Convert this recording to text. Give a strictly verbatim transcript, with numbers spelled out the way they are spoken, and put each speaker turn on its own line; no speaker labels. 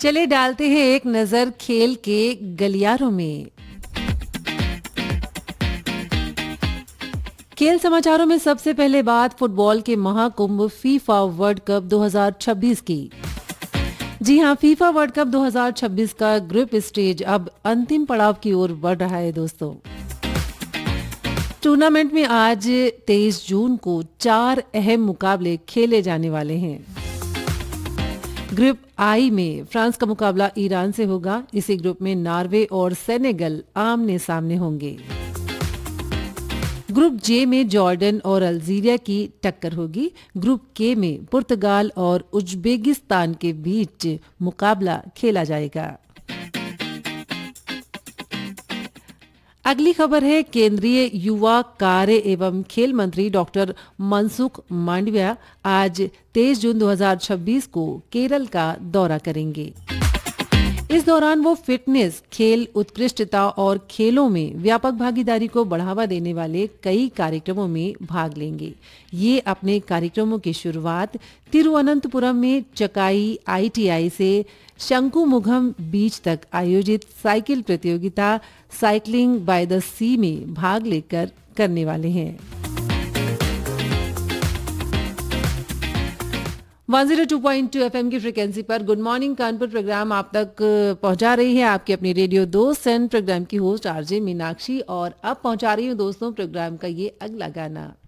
चले डालते हैं एक नजर खेल के गलियारों में। खेल समाचारों में सबसे पहले बात फुटबॉल के महाकुंभ फीफा वर्ल्ड कप दो हज़ार छब्बीस की। जी हां, फीफा वर्ल्ड कप दो हज़ार छब्बीस का ग्रुप स्टेज अब अंतिम पड़ाव की ओर बढ़ रहा है दोस्तों। टूर्नामेंट में आज तेईस जून को चार अहम मुकाबले खेले जाने वाले हैं। ग्रुप आई में फ्रांस का मुकाबला ईरान से होगा। इसी ग्रुप में नॉर्वे और सेनेगल आमने सामने होंगे। ग्रुप जे में जॉर्डन और अल्जीरिया की टक्कर होगी। ग्रुप के में पुर्तगाल और उज्बेकिस्तान के बीच मुकाबला खेला जाएगा। अगली खबर है, केंद्रीय युवा कार्य एवं खेल मंत्री डॉक्टर मनसुख मांडविया आज तेईस जून दो हज़ार छब्बीस को केरल का दौरा करेंगे। इस दौरान वो फिटनेस, खेल उत्कृष्टता और खेलों में व्यापक भागीदारी को बढ़ावा देने वाले कई कार्यक्रमों में भाग लेंगे। ये अपने कार्यक्रमों की शुरुआत तिरुवनंतपुरम में चकाई आईटीआई से शंकुमुखम बीच तक आयोजित साइकिल प्रतियोगिता साइकिलिंग बाय द सी में भाग लेकर करने वाले हैं। एक सौ दो पॉइंट दो एफएम की फ्रिक्वेंसी पर गुड मॉर्निंग कानपुर प्रोग्राम आप तक पहुंचा रही है आपकी अपनी रेडियो दोस्त एंड प्रोग्राम की होस्ट आरजे मीनाक्षी। और अब पहुंचा रही हूं दोस्तों प्रोग्राम का ये अगला गाना।